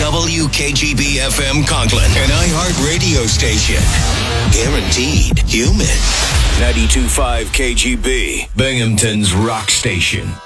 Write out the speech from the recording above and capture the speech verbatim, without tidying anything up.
W K G B F M Conklin, an iHeart radio station. Guaranteed human. ninety-two point five K G B, Binghamton's rock station.